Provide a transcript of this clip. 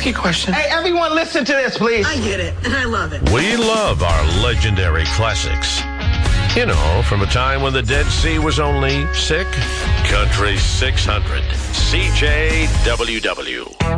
your question. Hey, everyone, listen to this, please. I get it, and I love it. We love our legendary classics. You know, from a time when the Dead Sea was only sick. Country 600. CJWW.